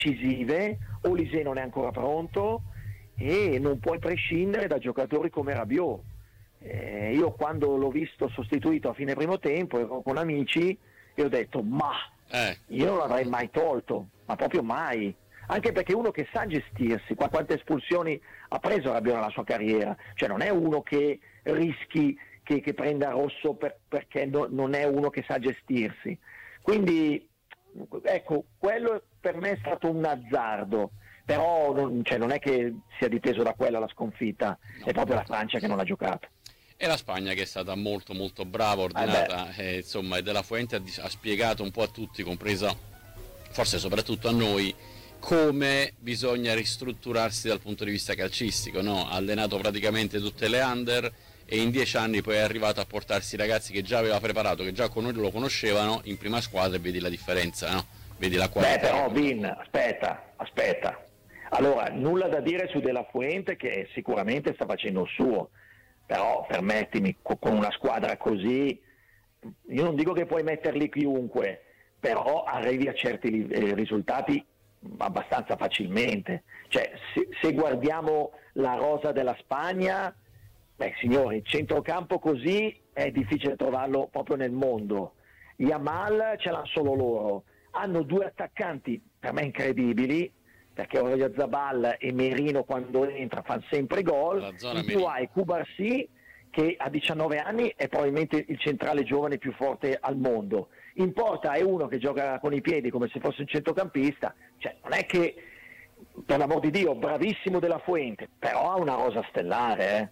decisive. Olise non è ancora pronto e non puoi prescindere da giocatori come Rabiot. Io quando l'ho visto sostituito a fine primo tempo ero con amici e ho detto io non l'avrei mai tolto, ma proprio mai, anche perché uno che sa gestirsi. Quante espulsioni ha preso Rabiot nella sua carriera, cioè non è uno che rischi che prenda rosso perché non è uno che sa gestirsi. Quindi ecco, quello per me è stato un azzardo, però non è che sia dipeso da quella la sconfitta, no. È proprio la Francia che non ha giocato. E la Spagna che è stata molto molto brava, ordinata, insomma, e De La Fuente ha spiegato un po' a tutti, compresa forse soprattutto a noi, come bisogna ristrutturarsi dal punto di vista calcistico, no? Ha allenato praticamente tutte le under e in 10 anni poi è arrivato a portarsi i ragazzi che già aveva preparato, che già lo conoscevano in prima squadra, e vedi la differenza, no? Vedi la qualità. Però Vin, aspetta. Allora, nulla da dire su De La Fuente, che sicuramente sta facendo il suo, però permettimi, con una squadra così, io non dico che puoi metterli chiunque, però arrivi a certi risultati abbastanza facilmente. Cioè, se guardiamo la rosa della Spagna, signori, il centrocampo così è difficile trovarlo proprio nel mondo. Yamal ce l'hanno solo loro, hanno 2 attaccanti per me incredibili, perché Oyarzabal e Merino quando entra fanno sempre gol, in più hai Cubarsí che a 19 anni è probabilmente il centrale giovane più forte al mondo, in porta è uno che gioca con i piedi come se fosse un centrocampista, cioè non è che, per l'amor di Dio, bravissimo De La Fuente, però ha una rosa stellare,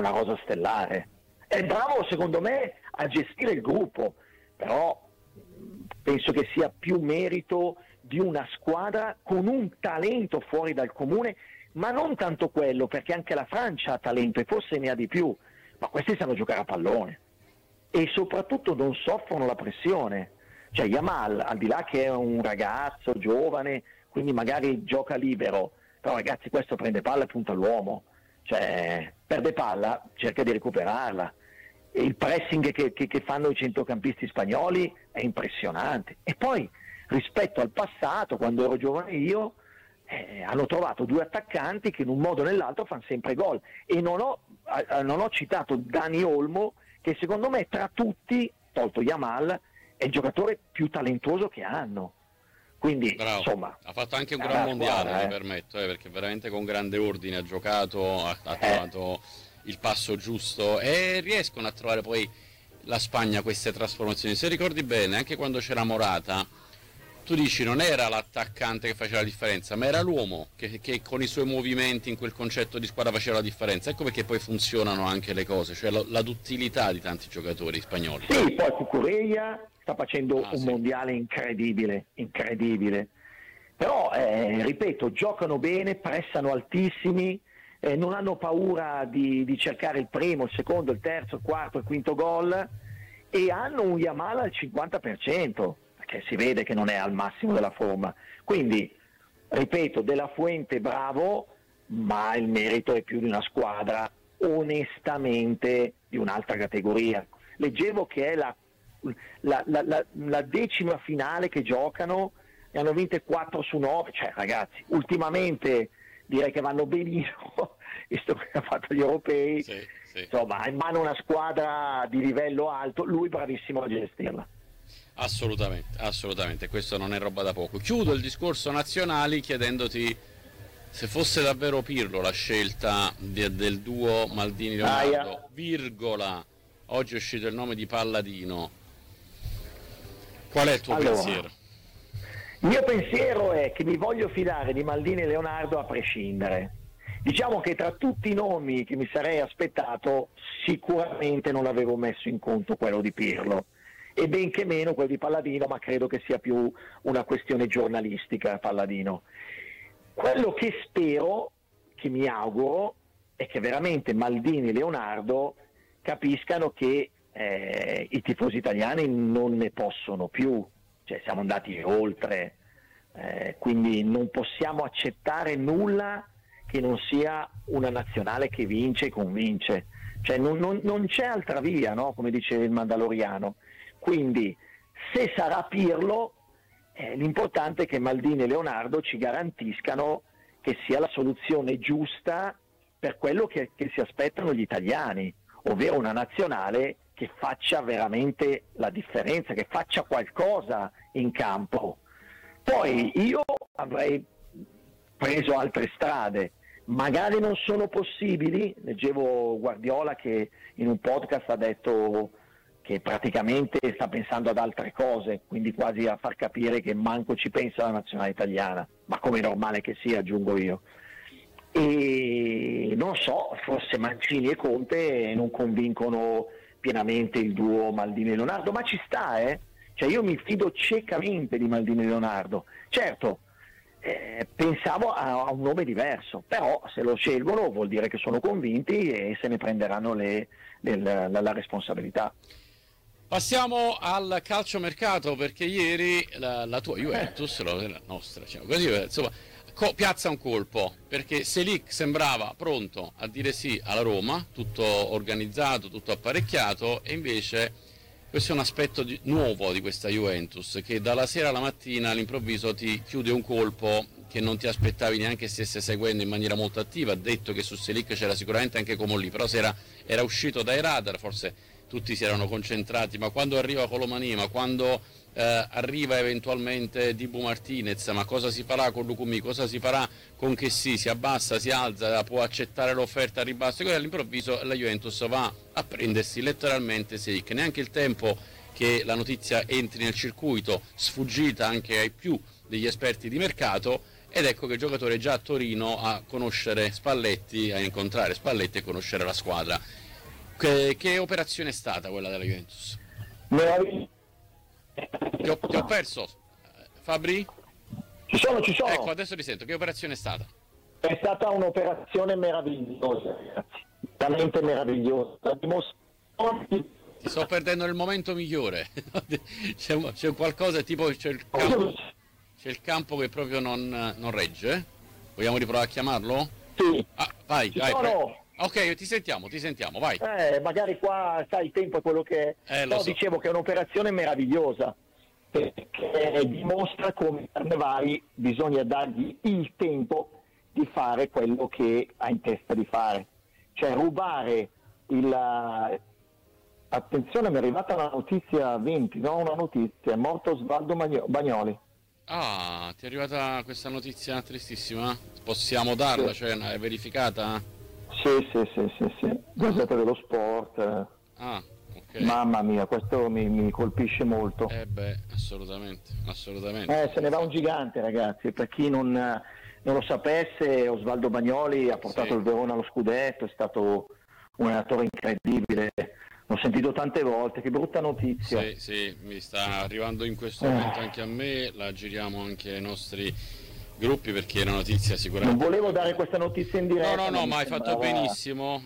è bravo secondo me a gestire il gruppo, però penso che sia più merito di una squadra con un talento fuori dal comune, ma non tanto quello, perché anche la Francia ha talento e forse ne ha di più, ma questi sanno giocare a pallone e soprattutto non soffrono la pressione. Cioè Yamal, al di là che è un ragazzo giovane, quindi magari gioca libero, però ragazzi, questo prende palla e punta all'uomo, cioè perde palla, cerca di recuperarla, e il pressing che fanno i centrocampisti spagnoli è impressionante. E poi rispetto al passato, quando ero giovane io, hanno trovato 2 attaccanti che in un modo o nell'altro fanno sempre gol, e non ho citato Dani Olmo, che secondo me tra tutti, tolto Yamal, è il giocatore più talentuoso che hanno. Quindi bravo. Insomma, ha fatto anche un gran mondiale, mi permetto, perché veramente con grande ordine ha giocato, ha trovato il passo giusto, e riescono a trovare poi la Spagna queste trasformazioni. Se ricordi bene, anche quando c'era Morata, tu dici non era l'attaccante che faceva la differenza, ma era l'uomo che con i suoi movimenti in quel concetto di squadra faceva la differenza. Ecco perché poi funzionano anche le cose, cioè la duttilità di tanti giocatori spagnoli. Sì, poi Cucurella sta facendo un mondiale incredibile, però ripeto, giocano bene, pressano altissimi, non hanno paura di cercare il primo, il secondo, il terzo, il quarto, il quinto gol, e hanno un Yamal al 50%, perché si vede che non è al massimo della forma. Quindi, ripeto, De La Fuente bravo, ma il merito è più di una squadra onestamente di un'altra categoria. Leggevo che è la 10ª finale che giocano, ne hanno vinte 4 su 9, cioè ragazzi, ultimamente direi che vanno benissimo, visto che ha fatto gli europei, sì. Insomma, ha in mano una squadra di livello alto, lui bravissimo a gestirla. Assolutamente, questo non è roba da poco. Chiudo il discorso nazionali chiedendoti se fosse davvero Pirlo la scelta del duo Maldini-Leonardo, virgola, oggi è uscito il nome di Palladino, qual è il tuo pensiero? Il mio pensiero è che mi voglio fidare di Maldini e Leonardo a prescindere. Diciamo che tra tutti i nomi che mi sarei aspettato sicuramente non avevo messo in conto quello di Pirlo, e benché meno quello di Palladino, ma credo che sia più una questione giornalistica Palladino. Quello che spero, che mi auguro, è che veramente Maldini e Leonardo capiscano che i tifosi italiani non ne possono più, cioè siamo andati oltre, quindi non possiamo accettare nulla che non sia una nazionale che vince e convince, cioè non c'è altra via, no? Come dice il Mandaloriano. Quindi se sarà Pirlo, l'importante è che Maldini e Leonardo ci garantiscano che sia la soluzione giusta per quello che si aspettano gli italiani, ovvero una nazionale che faccia veramente la differenza, che faccia qualcosa in campo. Poi io avrei preso altre strade, magari non sono possibili. Leggevo Guardiola che in un podcast ha detto che praticamente sta pensando ad altre cose, quindi quasi a far capire che manco ci pensa la nazionale italiana, ma come è normale che sia, aggiungo io. E non so, forse Mancini e Conte non convincono pienamente il duo Maldini e Leonardo, ma ci sta, cioè io mi fido ciecamente di Maldini e Leonardo. Certo, pensavo a un nome diverso, però se lo scelgono vuol dire che sono convinti e se ne prenderanno la responsabilità. Passiamo al calciomercato, perché ieri la tua Juventus, la nostra, diciamo così, insomma, piazza un colpo, perché Selic sembrava pronto a dire sì alla Roma, tutto organizzato, tutto apparecchiato, e invece questo è un aspetto nuovo di questa Juventus, che dalla sera alla mattina all'improvviso ti chiude un colpo che non ti aspettavi neanche stesse seguendo in maniera molto attiva. Ha detto che su Selic c'era sicuramente anche Comolli, però era uscito dai radar, forse tutti si erano concentrati, ma quando arriva Colomani, ma quando arriva eventualmente Dibu Martinez, ma cosa si farà con Lucumi, cosa si farà con Chessy, si abbassa, si alza, può accettare l'offerta a ribasso, e all'improvviso la Juventus va a prendersi letteralmente Selic, neanche il tempo che la notizia entri nel circuito, sfuggita anche ai più degli esperti di mercato, ed ecco che il giocatore è già a Torino a conoscere Spalletti, a incontrare Spalletti e conoscere la squadra. Che operazione è stata quella della Juventus? Ti ho perso, Fabri? Ci sono. Ecco, adesso ti sento. Che operazione è stata? È stata un'operazione meravigliosa, ragazzi, veramente meravigliosa. Ti sto perdendo il momento migliore. c'è qualcosa, tipo c'è il campo che proprio non regge. Vogliamo riprovare a chiamarlo? Sì. Vai. Ok, ti sentiamo, vai. Magari qua, sai, il tempo è quello che è. No, so. Dicevo che è un'operazione meravigliosa, perché dimostra come Carnevali bisogna dargli il tempo di fare quello che ha in testa di fare. Cioè rubare Attenzione, mi è arrivata una notizia 20, no? Una notizia, è morto Osvaldo Bagnoli. Ah, ti è arrivata questa notizia tristissima? Possiamo darla, sì. Cioè è verificata? Sì. Gazzetta dello Sport. Ok. Mamma mia, questo mi colpisce molto. Assolutamente. Se ne va un gigante, ragazzi. Per chi non lo sapesse, Osvaldo Bagnoli ha portato il Verona allo scudetto, è stato un allenatore incredibile. L'ho sentito tante volte, che brutta notizia. Sì, mi sta arrivando in questo momento anche a me, la giriamo anche ai nostri gruppi, perché è una notizia sicuramente. Non volevo dare questa notizia in diretta. No, ma hai fatto benissimo.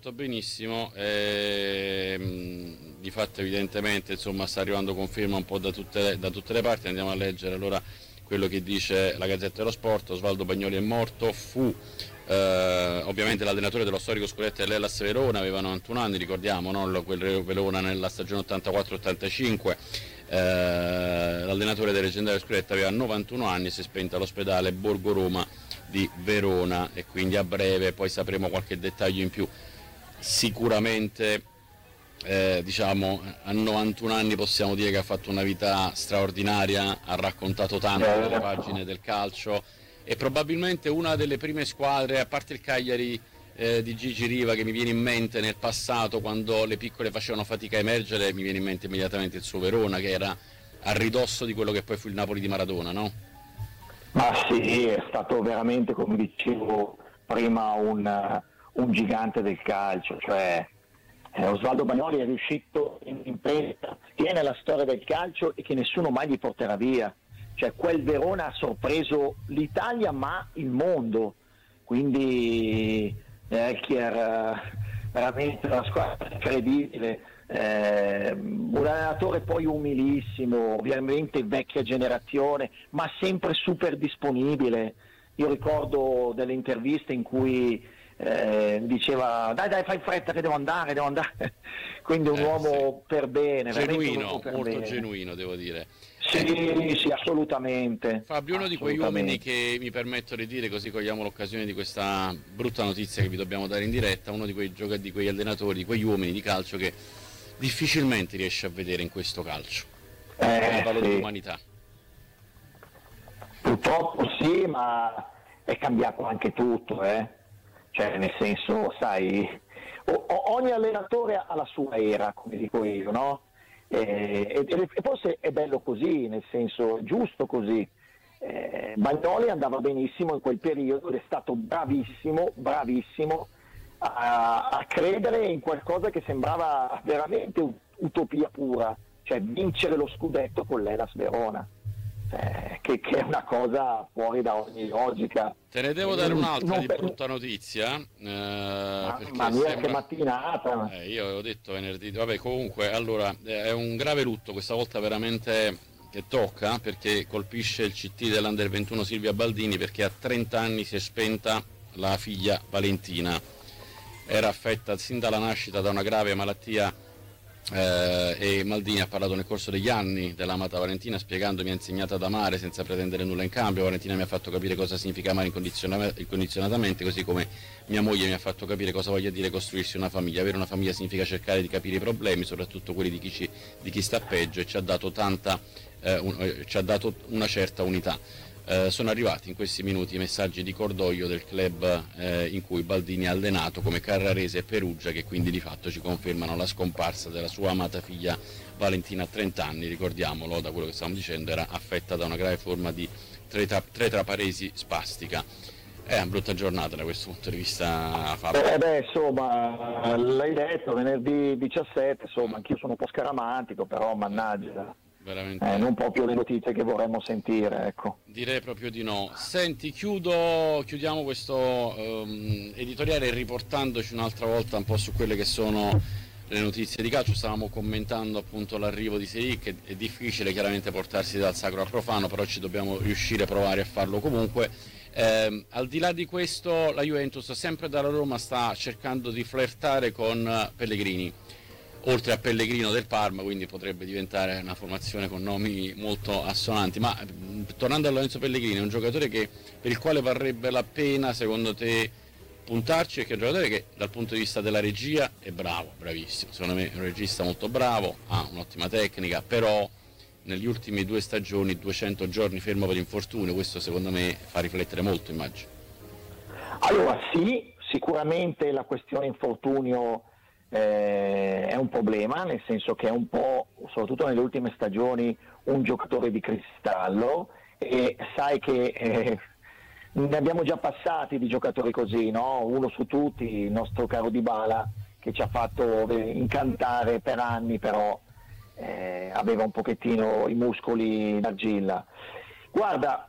Di fatto evidentemente, insomma, sta arrivando conferma un po' da tutte le parti. Andiamo a leggere allora quello che dice la Gazzetta dello Sport. Osvaldo Bagnoli è morto, fu ovviamente l'allenatore dello storico scudetto dell'Hellas Verona, aveva 91 anni, ricordiamo, no? Quel Verona nella stagione 84-85. L'allenatore del leggendario scudetto aveva 91 anni, si è spento all'ospedale Borgo Roma di Verona, e quindi a breve poi sapremo qualche dettaglio in più. Sicuramente diciamo a 91 anni possiamo dire che ha fatto una vita straordinaria, ha raccontato tanto delle pagine del calcio, e probabilmente una delle prime squadre, a parte il Cagliari di Gigi Riva, che mi viene in mente nel passato, quando le piccole facevano fatica a emergere, mi viene in mente immediatamente il suo Verona, che era a ridosso di quello che poi fu il Napoli di Maradona, no? Ma sì, è stato veramente, come dicevo prima, un gigante del calcio. Cioè Osvaldo Bagnoli è riuscito in impresa sia nella storia del calcio e che nessuno mai gli porterà via. Cioè quel Verona ha sorpreso l'Italia ma il mondo, quindi veramente una squadra incredibile, un allenatore poi umilissimo, ovviamente vecchia generazione, ma sempre super disponibile. Io ricordo delle interviste in cui diceva dai fai fretta che devo andare. Quindi un uomo per bene, genuino, per molto bene. Genuino, devo dire. Sì, assolutamente. Fabio, uno di quegli uomini che mi permetto di dire, così cogliamo l'occasione di questa brutta notizia che vi dobbiamo dare in diretta, uno di quegli allenatori, di quegli uomini di calcio che difficilmente riesce a vedere in questo calcio. Una valore di umanità. Purtroppo sì, ma è cambiato anche tutto, Cioè, nel senso, sai, ogni allenatore ha la sua era, come dico io, no? E forse è bello così, nel senso, è giusto così. Bagnoli andava benissimo in quel periodo ed è stato bravissimo a credere in qualcosa che sembrava veramente utopia pura, cioè vincere lo scudetto con l'Hellas Verona. Che è una cosa fuori da ogni logica. Te ne devo dare un'altra di brutta notizia. Mamma mia, che mattinata! Io avevo detto venerdì. Vabbè, comunque, allora, è un grave lutto, questa volta veramente che tocca, perché colpisce il CT dell'Under 21 Silvia Baldini, perché a 30 anni si è spenta la figlia Valentina. Era affetta sin dalla nascita da una grave malattia. E Maldini ha parlato nel corso degli anni dell'amata Valentina, spiegando: mi ha insegnato ad amare senza pretendere nulla in cambio. Valentina mi ha fatto capire cosa significa amare incondizionatamente, così come mia moglie mi ha fatto capire cosa voglia dire costruirsi una famiglia. Avere una famiglia significa cercare di capire i problemi, soprattutto quelli di chi sta peggio, e ci ha dato una certa unità. Sono arrivati in questi minuti i messaggi di cordoglio del club in cui Baldini ha allenato, come Carrarese e Perugia, che quindi di fatto ci confermano la scomparsa della sua amata figlia Valentina a 30 anni. Ricordiamolo, da quello che stavamo dicendo, era affetta da una grave forma di tretraparesi spastica. È una brutta giornata da questo punto di vista, Fabio. Insomma, l'hai detto, venerdì 17, insomma, anch'io sono un po' scaramantico, però mannaggia. Veramente. Non proprio le notizie che vorremmo sentire, ecco. Direi proprio di no. Senti, chiudiamo questo editoriale riportandoci un'altra volta un po' su quelle che sono le notizie di calcio. Stavamo commentando appunto l'arrivo di Serie, che è difficile chiaramente portarsi dal sacro al profano, però ci dobbiamo riuscire a provare a farlo comunque. Al di là di questo, la Juventus, sempre dalla Roma, sta cercando di flirtare con Pellegrini, oltre a Pellegrino del Parma, quindi potrebbe diventare una formazione con nomi molto assonanti. Ma tornando a Lorenzo Pellegrini, è un giocatore per il quale varrebbe la pena, secondo te, puntarci, perché è un giocatore che dal punto di vista della regia è bravissimo, secondo me è un regista molto bravo, ha un'ottima tecnica, però negli ultimi 2 stagioni, 200 giorni fermo per infortunio, questo secondo me fa riflettere molto, immagino. Allora sì, sicuramente la questione infortunio è un problema, nel senso che è un po', soprattutto nelle ultime stagioni, un giocatore di cristallo, e sai che ne abbiamo già passati di giocatori così, no? Uno su tutti, il nostro caro Dybala, che ci ha fatto incantare per anni, però aveva un pochettino i muscoli d'argilla. Guarda,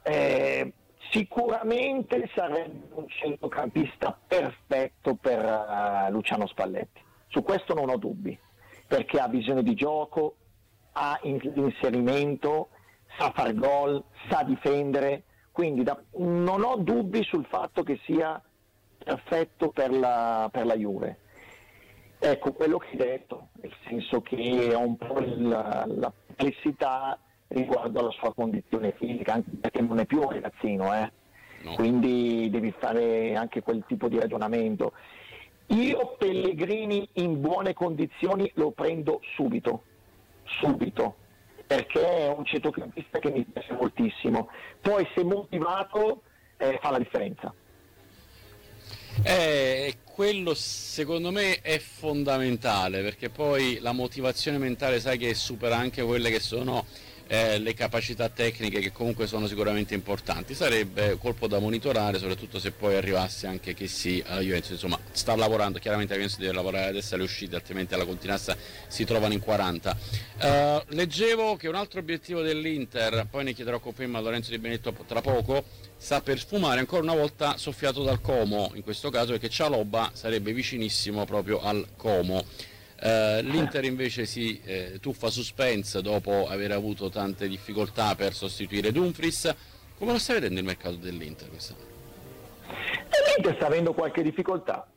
sicuramente sarebbe un centrocampista perfetto per Luciano Spalletti. Su questo non ho dubbi, perché ha visione di gioco, ha inserimento, sa far gol, sa difendere, quindi non ho dubbi sul fatto che sia perfetto per la Juve. Ecco, quello che hai detto, nel senso che ho un po' la perplessità riguardo alla sua condizione fisica, anche perché non è più un ragazzino, No. Quindi devi fare anche quel tipo di ragionamento. Io Pellegrini in buone condizioni lo prendo subito, perché è un centrocampista che mi piace moltissimo. Poi se motivato fa la differenza. Quello secondo me è fondamentale, perché poi la motivazione mentale, sai, che supera anche quelle che sono le capacità tecniche, che comunque sono sicuramente importanti. Sarebbe colpo da monitorare, soprattutto se poi arrivasse anche che sì alla Juventus. Insomma, sta lavorando, chiaramente la Juventus deve lavorare adesso alle uscite, altrimenti alla continuanza si trovano in 40. Leggevo che un altro obiettivo dell'Inter, poi ne chiederò conferma a Lorenzo Di Benedetto tra poco, sta per sfumare ancora una volta, soffiato dal Como in questo caso, perché Cialobba sarebbe vicinissimo proprio al Como. L'Inter invece si tuffa su Spence dopo aver avuto tante difficoltà per sostituire Dumfries. Come lo stai vedendo il mercato dell'Inter quest'anno? l'Inter sta avendo qualche difficoltà,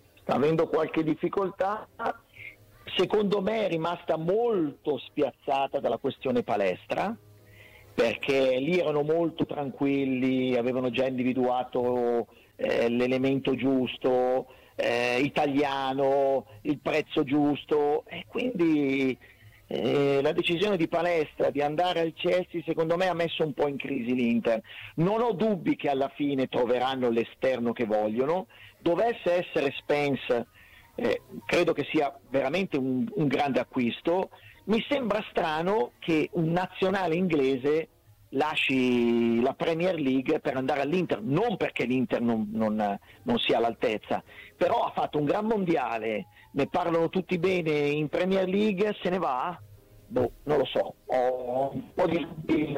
secondo me è rimasta molto spiazzata dalla questione palestra, perché lì erano molto tranquilli, avevano già individuato l'elemento giusto, italiano, il prezzo giusto, e quindi la decisione di Palestra di andare al Chelsea secondo me ha messo un po' in crisi l'Inter. Non ho dubbi che alla fine troveranno l'esterno che vogliono. Dovesse essere Spence, credo che sia veramente un grande acquisto. Mi sembra strano che un nazionale inglese lasci la Premier League per andare all'Inter, non perché l'Inter non sia all'altezza, però ha fatto un gran mondiale, ne parlano tutti bene in Premier League, se ne va? Boh, non lo so, ho un po' di dubbi.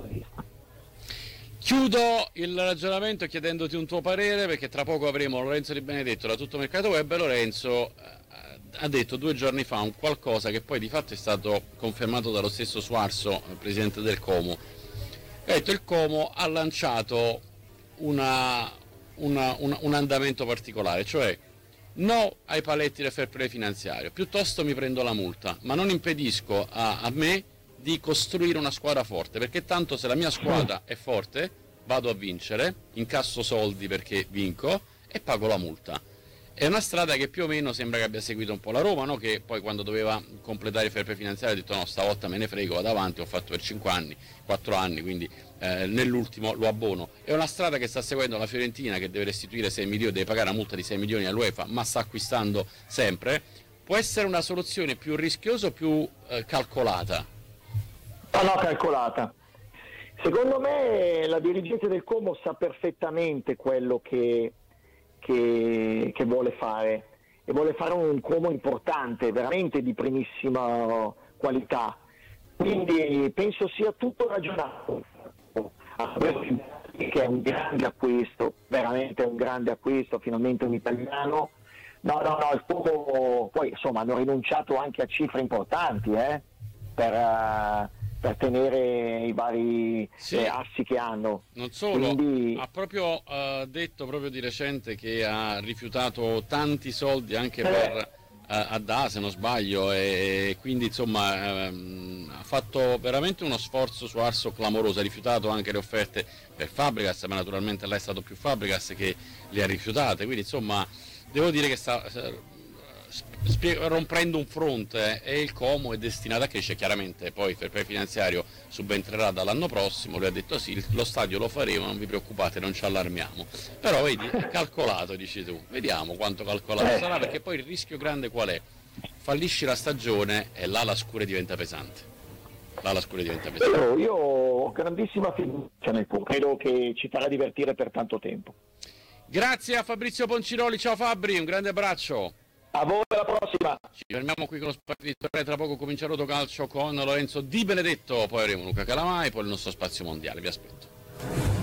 Chiudo il ragionamento chiedendoti un tuo parere, perché tra poco avremo Lorenzo Di Benedetto da Tutto Mercato Web. Lorenzo ha detto 2 giorni fa un qualcosa che poi di fatto è stato confermato dallo stesso Suarzo, presidente del Como. Ha detto il Como ha lanciato un andamento particolare, cioè no ai paletti del fair play finanziario, piuttosto mi prendo la multa, ma non impedisco a me di costruire una squadra forte, perché tanto se la mia squadra è forte vado a vincere, incasso soldi perché vinco e pago la multa. È una strada che più o meno sembra che abbia seguito un po' la Roma, no? Che poi quando doveva completare il fair play finanziario ha detto no, stavolta me ne frego, vado avanti, ho fatto per 5 anni, 4 anni, quindi nell'ultimo lo abbono. È una strada che sta seguendo la Fiorentina, che deve restituire 6 milioni, deve pagare una multa di 6 milioni all'UEFA, ma sta acquistando sempre. Può essere una soluzione più rischiosa o più calcolata? No, calcolata. Secondo me la dirigente del Como sa perfettamente quello che vuole fare, e vuole fare un Como importante, veramente di primissima qualità, quindi penso sia tutto ragionato. Che è un grande acquisto, veramente un grande acquisto, finalmente un italiano. No, il Como poi insomma hanno rinunciato anche a cifre importanti per tenere i vari assi che hanno. Non solo, quindi ha proprio detto proprio di recente che ha rifiutato tanti soldi anche per Adda, se non sbaglio, e quindi insomma ha fatto veramente uno sforzo su Arso clamoroso, ha rifiutato anche le offerte per Fabregas, ma naturalmente lei è stato più Fabregas che le ha rifiutate, quindi insomma devo dire che sta rompendo un fronte, e il Como è destinato a crescere. Chiaramente poi il fair play finanziario subentrerà dall'anno prossimo, lui ha detto sì, lo stadio lo faremo, non vi preoccupate, non ci allarmiamo, però vedi, è calcolato, dici tu, vediamo quanto calcolato sarà, perché poi il rischio grande qual è? Fallisci la stagione e là la scure diventa pesante. Io ho grandissima fiducia nel Como, credo che ci farà divertire per tanto tempo. Grazie a Fabrizio Ponciroli, ciao Fabri, un grande abbraccio. A voi, alla prossima. Ci fermiamo qui con lo spazio editoriale, tra poco comincia Rotocalcio con Lorenzo Di Benedetto, poi avremo Luca Calamai, poi il nostro spazio mondiale, vi aspetto.